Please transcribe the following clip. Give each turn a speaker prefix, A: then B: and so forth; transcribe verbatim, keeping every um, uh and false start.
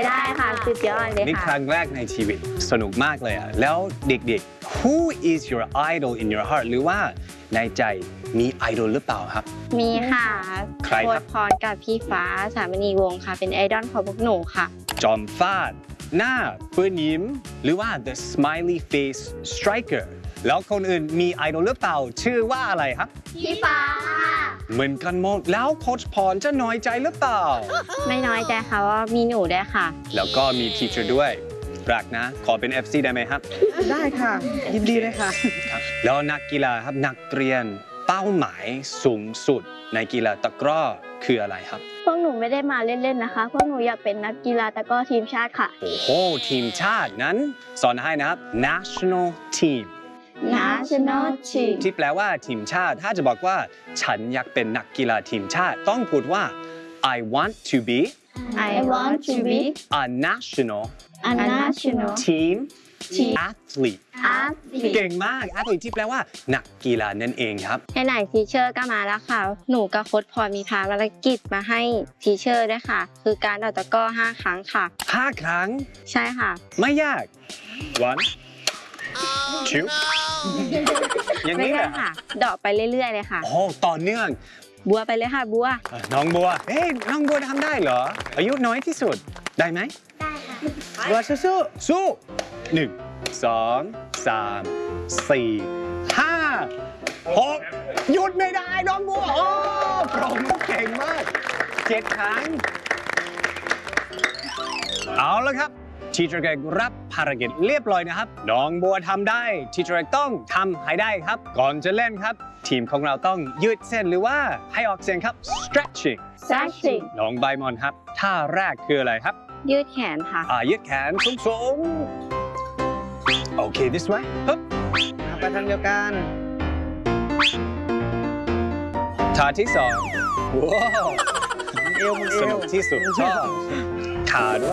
A: ได้ค่ะสุดยอดเลยค่ะ
B: นี่ครั้งแรกในชีวิตสนุกมากเลยอ่ะแล้วเด็กๆ Who is your idol in your heart หรือว่าในใจมีไอดอลหรือเปล่าครับ
A: มีค่ะ
B: ใครครับ
A: โค้ชพรกับพี่ฟ้าสามณีวงศ์ค่ะเป็นไอดอลของพวกหนูค่ะ
B: จอมฟาดหน้าปืนยิ้มหรือว่า the smiley face striker แล้วคนอื่นมีไอดอลหรือเปล่าชื่อว่าอะไรครับ
A: พี่ฟ้า
B: เหมือนกันหมดแล้วโค้ชพรจะน้อยใจหรือเปล่า
A: ไม่น้อยใจค่ะว่ามีหนูด้วยค่ะ
B: แล้วก็มีทีเชอร์ด้วยรักนะขอเป็น เอฟ ซี ได้ไหมครับ
C: ได้ค่ะยินดีเลยค่ะ
B: ครับแล้วนักกีฬาครับนักเรียนเป้าหมายสูงสุดในกีฬาตะกร้อคืออะไรครับ
A: พวกหนูไม่ได้มาเล่นๆนะคะพวกหนูอยากเป็นนักกีฬาตะกร้อทีมชาติค่ะ
B: โอ้โหทีมชาตินั้นสอนให้นะครับ national team
A: national team
B: ที่แปลว่าทีมชาติถ้าจะบอกว่าฉันอยากเป็นนักกีฬาทีมชาติต้องพูดว่า I want to be
A: I want to be
B: a national
A: a national
B: team
A: team
B: athlete
A: athlete
B: เก่งมาก athlete ที่แปลว่านักกีฬานั่นเองครับ
A: ไหนๆทีเชอร์ก็มาแล้วค่ะหนูกับโค้ชพรมีภารกิจมาให้ทีเชอร์ด้วยค่ะคือการเดาตะกร้อห้าครั้งค่ะ
B: ห้าครั้ง
A: ใช่ค่ะ
B: ไม่ยาก one two อย่างนี้เหรอ
A: ค่ะเดาะไปเรื่อยๆเลยค่ะ
B: โอ้ต่อเนื่อง
A: บัวไปเลยค่ะบัว
B: น้องบัวเฮ้ยน้องบัวทำได้เหรออายุน้อยที่สุดได้ไหม
A: ได้ค่ะ
B: บัวสู้ๆสู้หนึ่งสองสามสี่ห้าหกหยุดไม่ได้น้องบัวโอ้ปรบมือเก่งมากเจ็ดครั้งเอาละครับทีเชอร์เกรกรับภารกิจเรียบร้อยนะครับน้องบัวทำได้ทีเชอร์เกรกต้องทำให้ได้ครับก่อนจะเล่นครับทีมของเราต้องยืดเส้นหรือว่าให้ออกเสียงครับ stretching
A: stretching
B: น้องใบมอนครับท่าแรกคืออะไรครับ
A: ยืดแขนค่ะ
B: อ่ายืดแขนสูงๆโอเค this way ปึ๊บ
C: ไปทางเดียวกัน
B: ท่าที่สองว้าว
C: เอวมันเอว
B: สนุกที่สุดชอบขาด้วย